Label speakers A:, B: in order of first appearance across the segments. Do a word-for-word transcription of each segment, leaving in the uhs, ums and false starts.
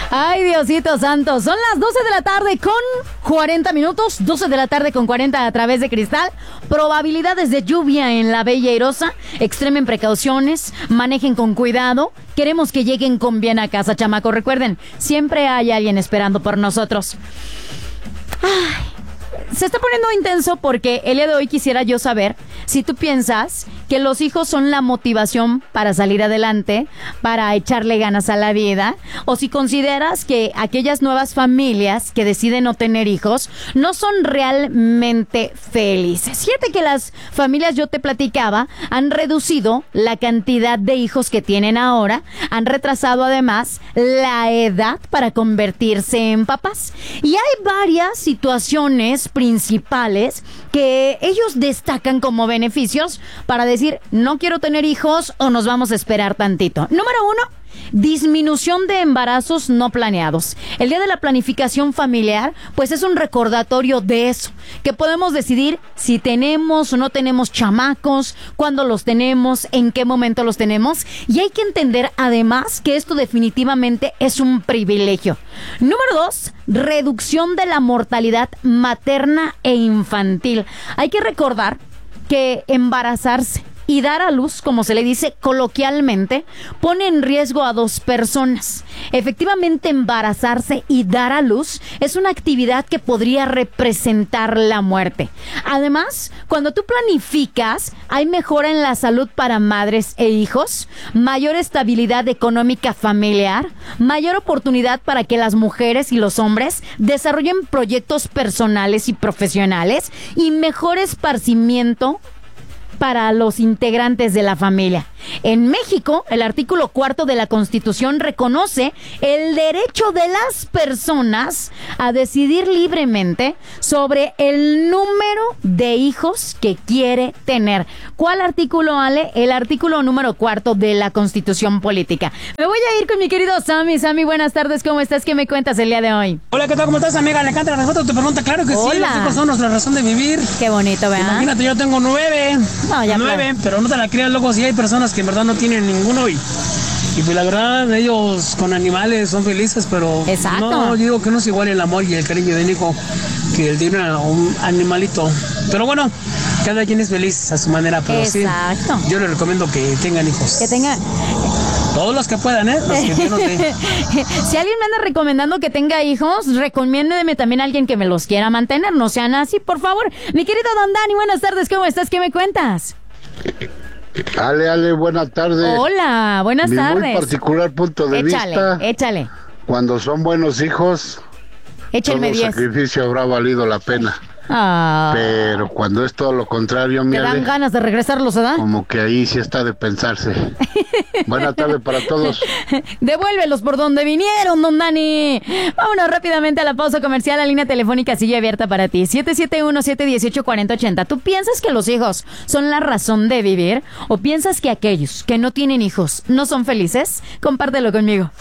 A: Ay, Diosito santo, son las doce de la tarde con cuarenta minutos, doce de la tarde con cuarenta a través de Cristal. Probabilidades de lluvia en la Bella Airosa. Extremen precauciones, manejen con cuidado. Queremos que lleguen con bien a casa, chamaco. Recuerden, siempre hay alguien esperando por nosotros. Ay. Se está poniendo intenso porque el día de hoy quisiera yo saber si tú piensas que los hijos son la motivación para salir adelante, para echarle ganas a la vida, o si consideras que aquellas nuevas familias que deciden no tener hijos no son realmente felices. Fíjate que las familias, yo te platicaba, han reducido la cantidad de hijos que tienen ahora, han retrasado además la edad para convertirse en papás. Y hay varias situaciones principales que ellos destacan como beneficios para decir, no quiero tener hijos o nos vamos a esperar tantito. Número uno, disminución de embarazos no planeados. El día de la planificación familiar, pues es un recordatorio de eso, que podemos decidir si tenemos o no tenemos chamacos, cuándo los tenemos, en qué momento los tenemos, y hay que entender además que esto definitivamente es un privilegio. Número dos, reducción de la mortalidad materna e infantil. Hay que recordar que embarazarse y dar a luz, como se le dice coloquialmente, pone en riesgo a dos personas. Efectivamente, embarazarse y dar a luz es una actividad que podría representar la muerte. Además, cuando tú planificas, hay mejora en la salud para madres e hijos, mayor estabilidad económica familiar, mayor oportunidad para que las mujeres y los hombres desarrollen proyectos personales y profesionales y mejor esparcimiento para los integrantes de la familia. En México, el artículo cuarto de la Constitución reconoce el derecho de las personas a decidir libremente sobre el número de hijos que quiere tener. ¿Cuál artículo, Ale? El artículo número cuarto de la Constitución Política. Me voy a ir con mi querido Sammy. Sammy, buenas tardes, ¿cómo estás? ¿Qué me cuentas el día de hoy?
B: Hola, ¿qué tal? ¿Cómo estás, amiga? Le encanta la respuesta a tu pregunta. Claro que Hola. sí, los hijos son nuestra razón de vivir.
A: Qué bonito, ¿verdad?
B: Imagínate, yo tengo nueve.
A: No, ya
B: nueve,
A: claro.
B: Pero no te la creas, luego si hay personas que en verdad no tienen ninguno y, y pues la verdad ellos con animales son felices, pero
A: Exacto.
B: no, yo digo que no es igual el amor y el cariño de un hijo que el de una, un animalito. Pero bueno, cada quien es feliz a su manera, pero
A: Exacto.
B: sí, yo les recomiendo que tengan hijos.
A: Que tenga...
B: Todos los que puedan, ¿eh? Los que yo no tengo.
A: Si alguien me anda recomendando que tenga hijos, recomiéndeme también a alguien que me los quiera mantener. No sean así, por favor. Mi querido Don Dani, buenas tardes. ¿Cómo estás? ¿Qué me cuentas?
C: Ale, Ale, buenas tardes.
A: Hola, buenas
C: Mi
A: tardes.
C: muy particular punto de
A: échale,
C: vista.
A: Échale,
C: Cuando son buenos hijos,
A: échale.
C: todo sacrificio habrá valido la pena.
A: Ah,
C: Pero cuando es todo lo contrario, mi
A: ¿te dan
C: Ale,
A: ganas de regresarlos, ¿verdad?
C: como que ahí sí está de pensarse. Buena tarde para todos.
A: Devuélvelos por donde vinieron, Don Dani. Vámonos rápidamente a la pausa comercial. La línea telefónica sigue abierta para ti. siete siete uno, siete uno ocho, cuatro cero ocho cero. ¿Tú piensas que los hijos son la razón de vivir? ¿O piensas que aquellos que no tienen hijos no son felices? Compártelo conmigo.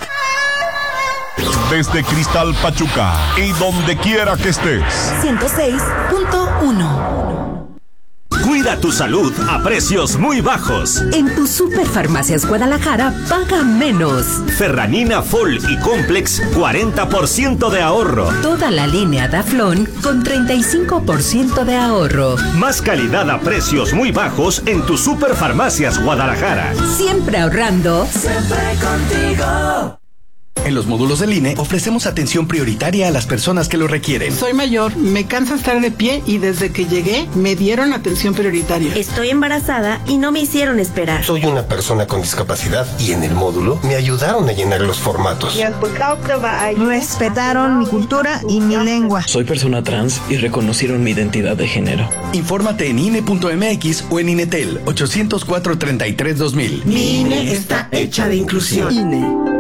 D: Desde Cristal Pachuca y donde quiera que estés.
E: ciento seis punto uno.
F: Cuida tu salud a precios muy bajos.
E: En tu Superfarmacias Guadalajara, paga menos.
F: Ferranina Full y Complex, cuarenta por ciento de ahorro.
E: Toda la línea Daflón con treinta y cinco por ciento de ahorro.
F: Más calidad a precios muy bajos en tu Superfarmacias Guadalajara.
E: Siempre ahorrando.
G: Siempre contigo.
H: En los módulos del I N E ofrecemos atención prioritaria a las personas que lo requieren.
I: Soy mayor, me cansa estar de pie y desde que llegué me dieron atención prioritaria.
J: Estoy embarazada y no me hicieron esperar.
K: Soy una persona con discapacidad y en el módulo me ayudaron a llenar los formatos.
L: Respetaron mi cultura y mi lengua.
M: Soy persona trans y reconocieron mi identidad de género.
H: Infórmate en I N E punto M X o en Inetel ochocientos cuatro, treinta y tres, dos mil.
I: Mi I N E está hecha de inclusión. I N E.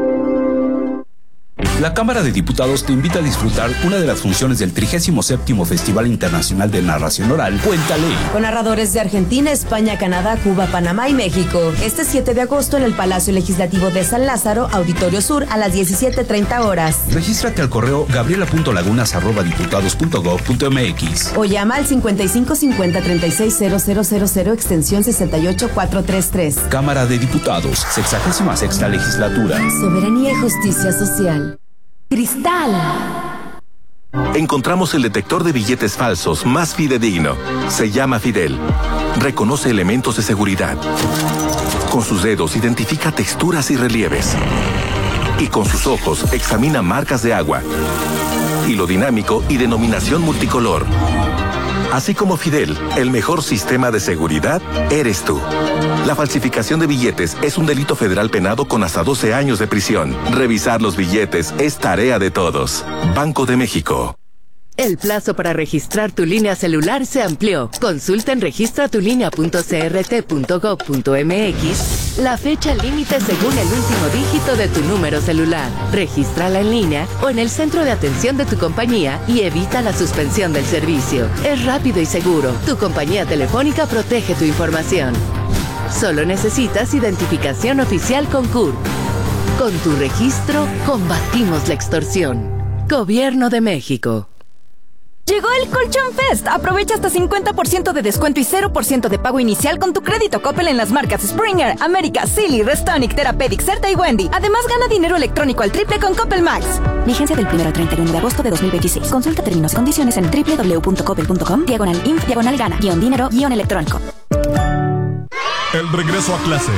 N: La Cámara de Diputados te invita a disfrutar una de las funciones del trigésimo séptimo Festival Internacional de Narración Oral, Cuéntale.
O: Con narradores de Argentina, España, Canadá, Cuba, Panamá y México. Este siete de agosto en el Palacio Legislativo de San Lázaro, Auditorio Sur, a las diecisiete treinta horas.
N: Regístrate al correo gabriela punto lagunas arroba diputados punto gob punto m x
O: o llama al cincuenta y cinco cincuenta treinta y seis cero cero cero cero extensión sesenta y ocho cuatrocientos treinta y tres.
N: Cámara de Diputados, sexagésima sexta legislatura.
O: Soberanía y justicia social.
P: Cristal.
Q: Encontramos el detector de billetes falsos más fidedigno. Se llama Fidel. Reconoce elementos de seguridad. Con sus dedos identifica texturas y relieves. Y con sus ojos examina marcas de agua, hilo dinámico y denominación multicolor. Así como Fidel, el mejor sistema de seguridad eres tú. La falsificación de billetes es un delito federal penado con hasta doce años de prisión. Revisar los billetes es tarea de todos. Banco de México.
R: El plazo para registrar tu línea celular se amplió. Consulta en registra tu línea punto c r t punto gov punto m x la fecha límite según el último dígito de tu número celular. Regístrala en línea o en el centro de atención de tu compañía y evita la suspensión del servicio. Es rápido y seguro. Tu compañía telefónica protege tu información. Solo necesitas identificación oficial con C U R P. Con tu registro, combatimos la extorsión. Gobierno de México.
S: Llegó el Colchón Fest. Aprovecha hasta cincuenta por ciento de descuento y cero por ciento de pago inicial con tu crédito Coppel en las marcas Springer, América, Silly, Restonic, Therapeutic, Certa y Wendy. Además, gana dinero electrónico al triple con Coppel Max.
T: Vigencia del primero al treinta y uno de agosto de dos mil veintiséis. Consulta términos y condiciones en doble u doble u doble u punto coppel punto com, diagonal inf, diagonal gana, guión dinero, guión electrónico.
D: El regreso a clase